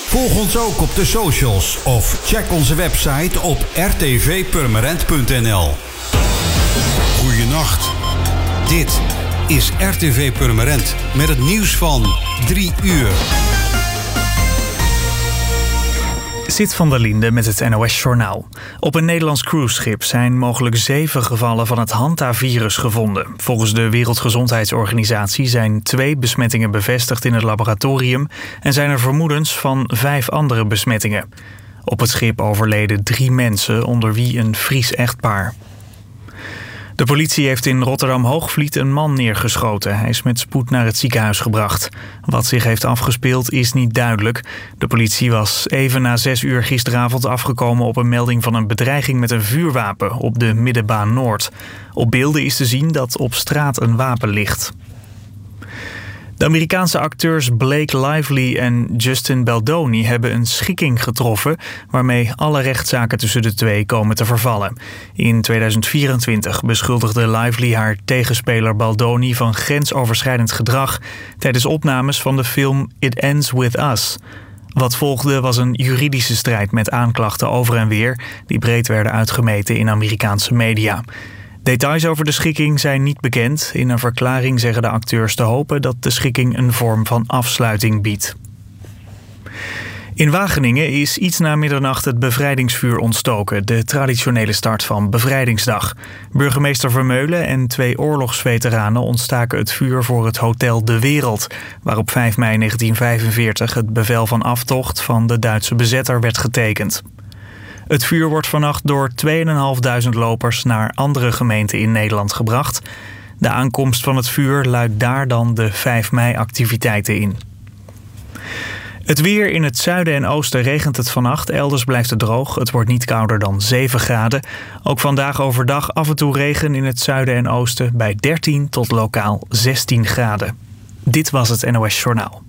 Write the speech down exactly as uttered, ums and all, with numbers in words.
Volg ons ook op de socials of check onze website op r t v purmerend punt n l. Goeienacht. Dit is R T V Purmerend met het nieuws van drie uur. Sid van der Linde met het N O S-journaal. Op een Nederlands cruiseschip zijn mogelijk zeven gevallen van het Hanta-virus gevonden. Volgens de Wereldgezondheidsorganisatie zijn twee besmettingen bevestigd in het laboratorium en zijn er vermoedens van vijf andere besmettingen. Op het schip overleden drie mensen, onder wie een Fries echtpaar. De politie heeft in Rotterdam-Hoogvliet een man neergeschoten. Hij is met spoed naar het ziekenhuis gebracht. Wat zich heeft afgespeeld is niet duidelijk. De politie was even na zes uur gisteravond afgekomen op een melding van een bedreiging met een vuurwapen op de Middenbaan Noord. Op beelden is te zien dat op straat een wapen ligt. De Amerikaanse acteurs Blake Lively en Justin Baldoni hebben een schikking getroffen waarmee alle rechtszaken tussen de twee komen te vervallen. In tweeduizend vierentwintig beschuldigde Lively haar tegenspeler Baldoni van grensoverschrijdend gedrag tijdens opnames van de film It Ends With Us. Wat volgde was een juridische strijd met aanklachten over en weer die breed werden uitgemeten in Amerikaanse media. Details over de schikking zijn niet bekend. In een verklaring zeggen de acteurs te hopen dat de schikking een vorm van afsluiting biedt. In Wageningen is iets na middernacht het bevrijdingsvuur ontstoken, de traditionele start van Bevrijdingsdag. Burgemeester Vermeulen en twee oorlogsveteranen ontstaken het vuur voor het Hotel De Wereld, waar op vijf mei negentien vijfenveertig het bevel van aftocht van de Duitse bezetter werd getekend. Het vuur wordt vannacht door tweeduizend vijfhonderd lopers naar andere gemeenten in Nederland gebracht. De aankomst van het vuur luidt daar dan de vijf mei-activiteiten in. Het weer: in het zuiden en oosten regent het vannacht. Elders blijft het droog. Het wordt niet kouder dan zeven graden. Ook vandaag overdag af en toe regen in het zuiden en oosten bij dertien tot lokaal zestien graden. Dit was het N O S Journaal.